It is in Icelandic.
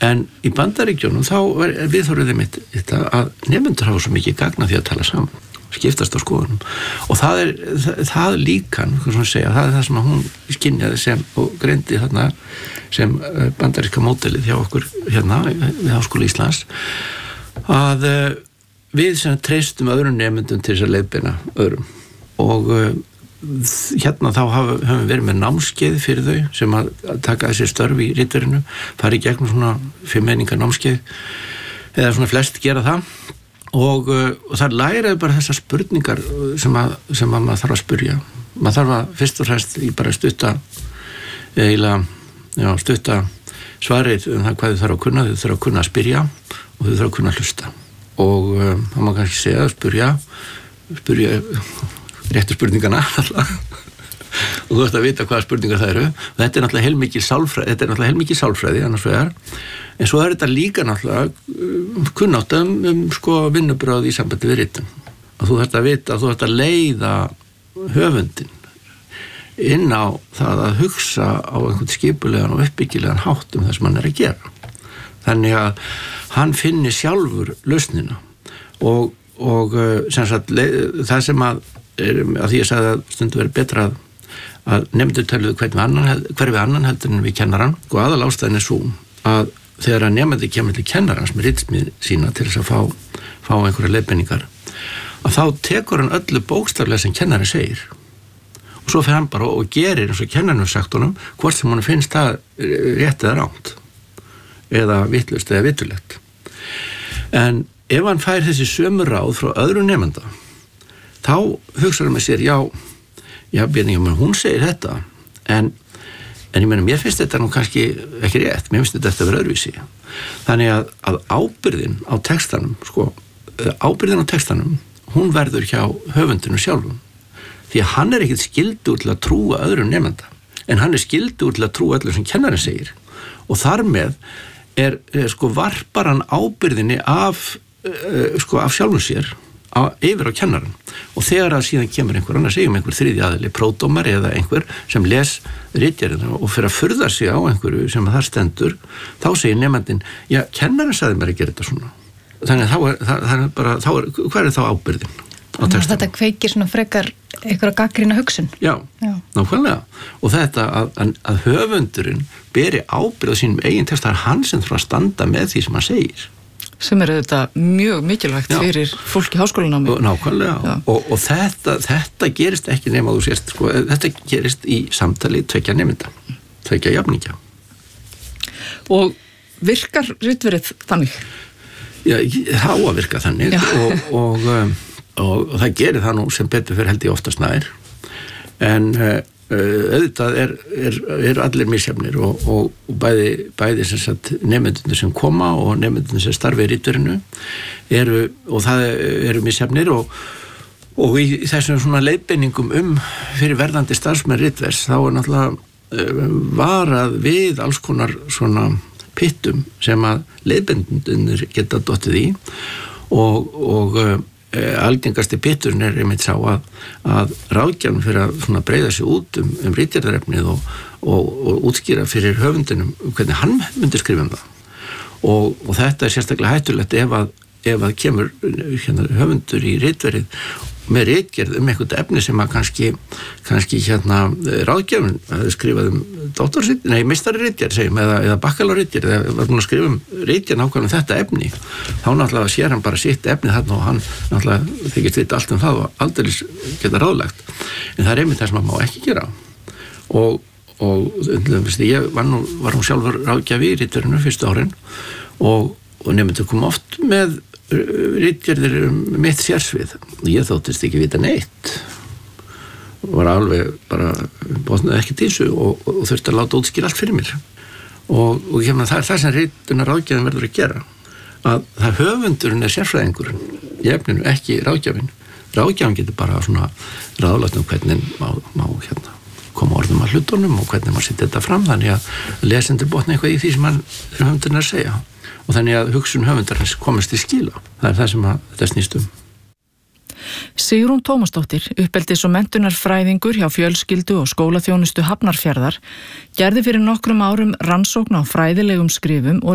En í Bandaríkjunum þá viðhorfið mitt þetta að nemendur hafa svo mikið gagn af því að tala saman, skiptast á skoðunum og það líkan, segja, það það sem hún skynjaði sem og greindi þarna sem bandaríska módelið hjá okkur hérna við Háskóla Íslands að við sem treystum öðrum nemendum til þess að leiðbeina öðrum og hérna þá höfum við verið með námskeið fyrir þau sem að taka þessi störf í ritverinu, fara í gegnum svona 5 eininga námskeið eða svona flest gera það og það læraði bara þessar spurningar sem að maður þarf að spyrja. Maður þarf að fyrst og fremst í bara stutta svarið það hvað þau þarf að kunna, þau þarf að kunna að spyrja og þau þarf að kunna að hlusta og það má kannski segja að spyrja réttu spurningana alltaf og þú ert að vita hvaða spurningar það eru og þetta er náttúrulega heilmikið sálfræði annars vegar en svo þetta líka náttúrulega kunnátt sko vinnubröð í sambandi við ritum og þú þarft að vita að þú þarft að leiða höfundin inn á það að hugsa á einhvern skipulegan og uppbyggilegan hátt það sem hann er að gera þannig að hann finni sjálfur lausnina og sem sagt það sem að því ég sagði að stundu verið betra að nemendur töluðu hver við annan heldur en við kennaran og aðal ástæðin svo að þegar að nemendur kemur til kennarans með ritsmíð sína til þess að fá einhverja leiðbeiningar að þá tekur hann öllu bókstaflega sem kennari segir og svo fer hann bara og gerir eins og kennarinn sagt honum hvort sem hann finnst það rétt eða rangt eða vitlaust eða vitulegt en ef hann fær þessi sömu ráð frá öðrum nemenda þá hugsaður með sér, hún segir þetta, en ég meina, mér finnst þetta nú kannski ekki rétt, mér finnst þetta að vera öðruvísi. Þannig að ábyrgðin á textanum, hún verður hjá höfundinu sjálfum. Því að hann er ekkert skyldur til að trúa öðrum nemenda, en hann er skyldur til að trúa öllu sem kennarinn segir. Og þar með varpar hann ábyrgðinni af sjálfum sér, yfir á kennaran og þegar að síðan kemur einhver annar segjum einhver þriðji aðili, prófdómari eða einhver sem les ritgerðina og fyrir að furða sig á einhverju sem þar stendur þá segir nemandinn, kennarinn sagði mér að gera þetta svona þannig að hver er þá ábyrgðin á textanum? Þetta kveikir svona frekar einhverja gagnrýna hugsun Já, nákvæmlega og þetta að höfundurinn beri ábyrgð á sínum eigin text, það er hann sem þarf að standa með því sem hann segir sem þetta mjög mikilvægt fyrir fólk í háskólanámi. Nákvæmlega og þetta gerist ekki nema þú sést þetta gerist í samtali 2 nemenda, 2 jafningja. Og virkar ritverið þannig? Já, það á að virka þannig og það gerir það nú sem betur fyrir held ég oftast nær en auðvitað er allir misjafnir og bæði sem sagt nemendurnir sem koma og nemendurnir sem starfa í ritverinu eru misjafnir og í þessum svona leiðbeiningum fyrir verðandi starfsmenn ritvers þá er náttúrulega varað við alls konar svona pittum sem að leiðbeinendurnir geta dottið í og algengasti pitturinn er einmitt sá að ráðgjafinn fyrir að svona breiða sig út ritgerðarefnið og útskýra fyrir höfundinum hvernig hann myndi skrifa það og þetta er sérstaklega hættulegt ef að kemur höfundur í ritverið með ritgerð einhvern efni sem að kannski ráðgjafinn skrifað meistari ritgerð segjum eða bakkalárritgerð eða var búin að skrifa ritgerð nákvæmlega þetta efni þá náttúrulega sér hann bara sitt efni þarna og hann náttúrulega þykist vita allt það og aldrei geta ráðlagt en það er einmitt það sem maður má ekki gera og ég var nú sjálfur ráðgjafi í ritverinu fyrstu árin og nemendur kom oft með ritgerðir mitt sérsvið og ég þóttist ekki vita neitt var alveg bara botnaði ekki til þessu og þurfti að láta útskýra allt fyrir mér og það er það sem ritunar ráðgjafinn verður að gera að það höfundurinn er sérfræðingurinn í efninu, ekki ráðgjafinn getur bara svona ráðlagt hvernig má koma orðum að hlutunum og hvernig má setja þetta fram þannig að lesendur botna eitthvað í því sem höfundurinn er að segja og þannig að hugsun höfundarins komast til skila. Það er það sem þetta snýst Sigrún Tómasdóttir, uppeldis- og menntunarfræðingur hjá fjölskyldu og skólaþjónustu Hafnarfjarðar, gerði fyrir nokkrum árum rannsókn á fræðilegum skrifum og